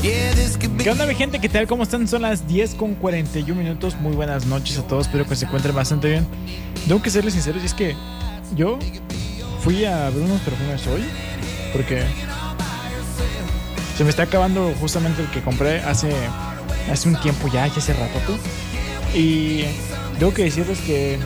¿Qué onda, mi gente? ¿Qué tal? ¿Cómo están? Son las 10:41. Muy buenas noches a todos. Espero que se encuentren bastante bien. Tengo que serles sinceros, y es que yo fui a ver unos perfumes hoy porque se me está acabando justamente el que compré hace un tiempo ya hace rato. Y tengo que decirles que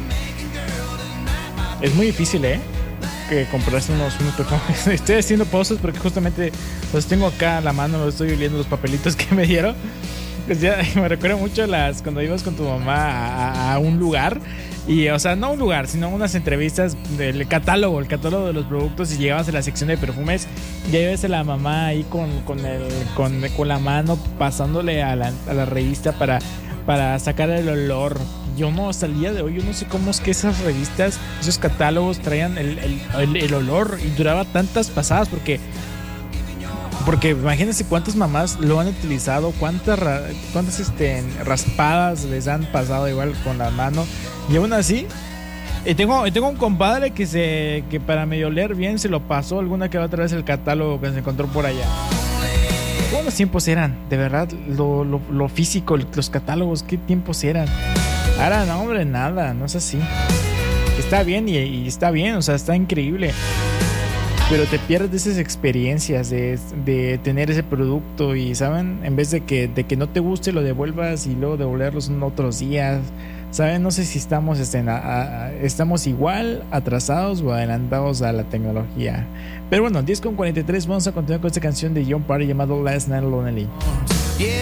es muy difícil, que comprarse unos perfumes. Estoy haciendo pausas porque justamente los tengo acá a la mano, los estoy oliendo los papelitos que me dieron. Pues ya, me recuerda mucho cuando ibas con tu mamá a un lugar. Y, o sea, no un lugar, sino unas entrevistas del catálogo, el catálogo de los productos, y llegabas a la sección de perfumes y ahí ves a la mamá ahí con la mano pasándole a la revista para sacar el olor. Yo no, hasta el día de hoy, yo no sé cómo es que esas revistas, esos catálogos traían el olor y duraba tantas pasadas, porque imagínense cuántas mamás lo han utilizado, cuántas raspadas les han pasado igual con la mano, y aún así tengo un compadre que para medio oler bien se lo pasó alguna que otra vez el catálogo que se encontró por allá. ¿Qué buenos tiempos eran? De verdad, lo físico, los catálogos, ¿qué tiempos eran? Ahora no, hombre, nada, no es así. Está bien y está bien, o sea, está increíble, pero te pierdes de esas experiencias de tener ese producto y, ¿saben? En vez de que no te guste, lo devuelvas y luego devolverlos en otros días, ¿saben? No sé si estamos igual atrasados o adelantados a la tecnología. Pero bueno, 10:43, vamos a continuar con esta canción de Jon Pardi llamado Last Night Lonely.